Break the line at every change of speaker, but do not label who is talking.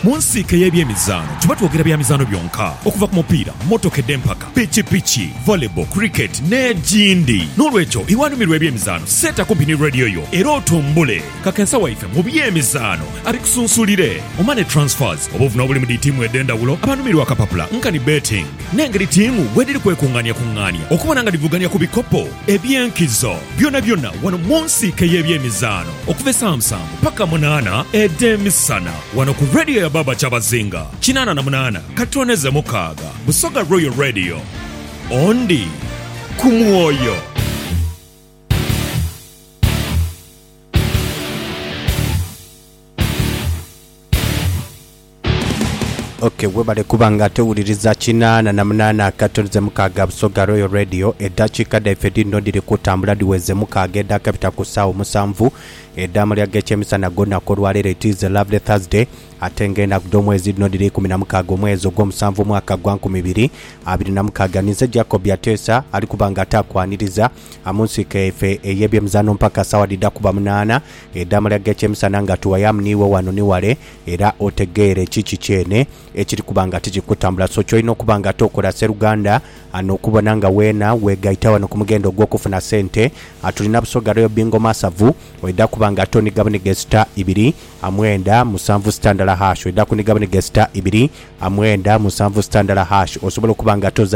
Munsike y'ebyemizano tuba twogera byamizano byonka okuva ku mupiira motoka eddempaka pikipiki volleyball cricket n'egindi n'olwekyo iwanumirwa ebyemizano seta kumpi ne radio yo era otumbule kakensa waife mu byemizano abikusunsulire omane transfers obuvuna obuli mu ditiimu ed'endawulo abanumirwa akapapula nkani betting n'engeri ttiimu wediri kwekunganya okubona nga livuganya ku bikopo ebyenkizo byonna wano munsike y'ebyemizano okuva esamusamu paka 8 ed'emisana wano ku radio ya baba Chabazinga 88 katoneze mukaaga Busoga Royal Radio ondi ku mwoyo.
Okay, webale kubanga tewuliriza 88 katonze mukaaga Busoga Royal Radio eddakiika daife dino diri kutambula diweze mukaaga edda kapita ku ssaawa 7 eddamu lya g'ekyemisana gonna kolwalero it is a lovely Thursday ate ngenda ku omwezi dino diri 16 omwezi ogw'omusanvu mwaka gwa 2026 nize Jacob Yatesa ali kubanga atakwaniriza amunsike efe eyebyemizano mpaka ssaawa dida kuba 8 eddamu lya g'ekyemisana nga tuwayamniwe wano ni wale era otegeere kiki kyene ekiri kubanga tikikutambula so kyoyina okubanga tokola Seruganda anokubona nga weena wegaita wano ku mugendo gw'okufuna sente atulina Busoga Royal bingo masavu oida kubanga toni gabani gesta 2 amwenda musanvu standard hash oida kuni gabani gesta 2 amwenda musanvu standard hash osobola kubanga toza